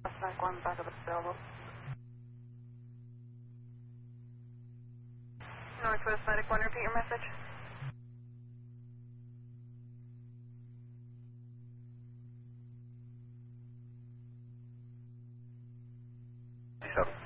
Back 1, backup available. Northwest Medic 1, repeat your message. Seven.